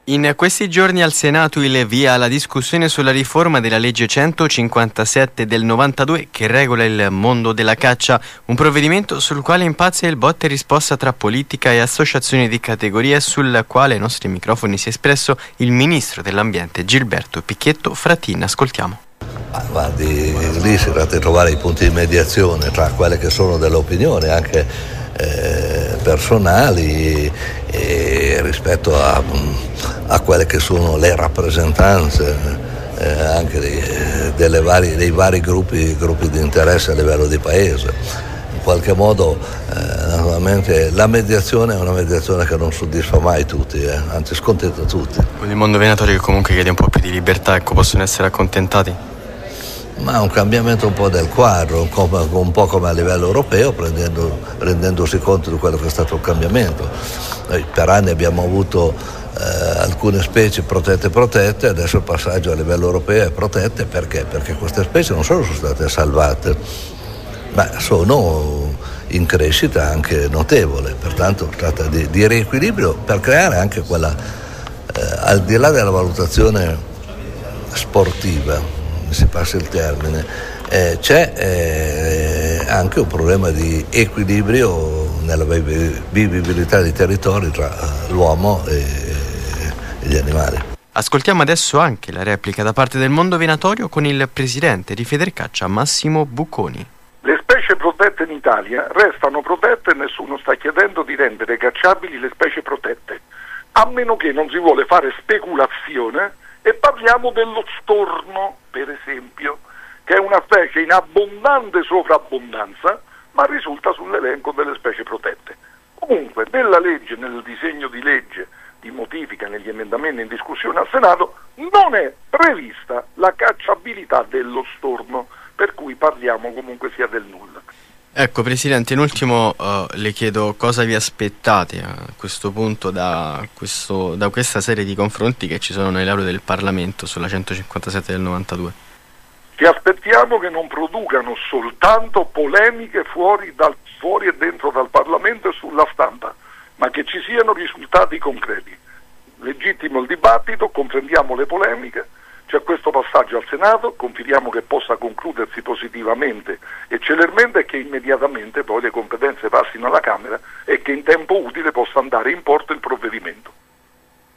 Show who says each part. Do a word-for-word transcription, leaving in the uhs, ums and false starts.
Speaker 1: In questi giorni al Senato il via alla discussione sulla riforma della legge centocinquantasette del novantadue che regola il mondo della caccia, un provvedimento sul quale impazza il botta e risposta tra politica e associazioni di categoria, sul quale ai nostri microfoni si è espresso il ministro dell'ambiente Gilberto Pichetto Fratin. Ascoltiamo.
Speaker 2: Ah, guardi, lì si tratta di trovare i punti di mediazione tra quelle che sono delle opinioni anche eh, personali e rispetto a, a quelle che sono le rappresentanze eh, anche dei, delle vari, dei vari gruppi, gruppi di interesse a livello di paese. In qualche modo eh, naturalmente la mediazione è una mediazione che non soddisfa mai tutti, eh, anzi scontenta tutti.
Speaker 1: Con il mondo venatorio che comunque chiede un po' più di libertà, ecco, possono essere accontentati?
Speaker 2: Ma un cambiamento un po' del quadro, un po', un po' come a livello europeo, prendendo, rendendosi conto di quello che è stato il cambiamento. Noi per anni abbiamo avuto eh, alcune specie protette protette, adesso il passaggio a livello europeo è protette perché? Perché queste specie non solo sono state salvate, ma sono in crescita anche notevole, pertanto si tratta di, di riequilibrio per creare anche quella, eh, al di là della valutazione sportiva, si passa il termine, eh, c'è eh, anche un problema di equilibrio nella vivibilità dei territori tra l'uomo e, e gli animali.
Speaker 1: Ascoltiamo adesso anche la replica da parte del mondo venatorio con il presidente di Federcaccia Massimo Bucconi.
Speaker 3: Le specie protette in Italia restano protette e nessuno sta chiedendo di rendere cacciabili le specie protette, a meno che non si vuole fare speculazione. E parliamo dello storno, per esempio, che è una specie in abbondante sovrabbondanza, ma risulta sull'elenco delle specie protette. Comunque, nella legge, nel disegno di legge di modifica, negli emendamenti in discussione al Senato, non è prevista la cacciabilità dello storno, per cui parliamo comunque sia del nulla.
Speaker 1: Ecco, Presidente, in ultimo uh, le chiedo cosa vi aspettate a questo punto da, questo, da questa serie di confronti che ci sono nelle aule del Parlamento sulla centocinquantasette del novantadue.
Speaker 3: Ci aspettiamo che non producano soltanto polemiche fuori, dal, fuori e dentro dal Parlamento e sulla stampa, ma che ci siano risultati concreti. Legittimo il dibattito, comprendiamo le polemiche. C'è questo passaggio al Senato, confidiamo che possa concludersi positivamente e celermente e che immediatamente poi le competenze passino alla Camera e che in tempo utile possa andare in porto il provvedimento.